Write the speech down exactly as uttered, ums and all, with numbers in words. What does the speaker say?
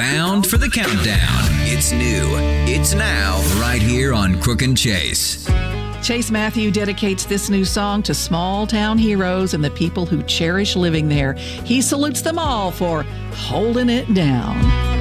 bound for the countdown. It's new. It's now, right here on Crook and Chase. Chase Matthew dedicates this new song to small town heroes and the people who cherish living there. He salutes them all for holding it down.